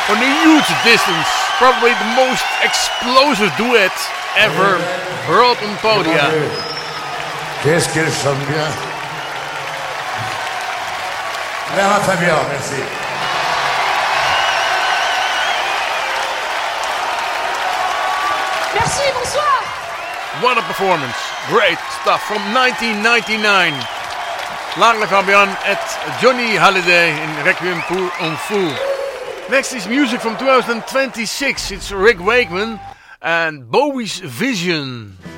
On a huge distance, probably the most explosive duet ever hurled on podia. Qu'est-ce qu'elle chante bien. Léa Fabian, merci. Merci, bonsoir. What a performance. Great stuff from 1999. Lara Fabian at Johnny Hallyday in Requiem pour un Fou. Next is music from 2026. It's Rick Wakeman and Bowie's Vision.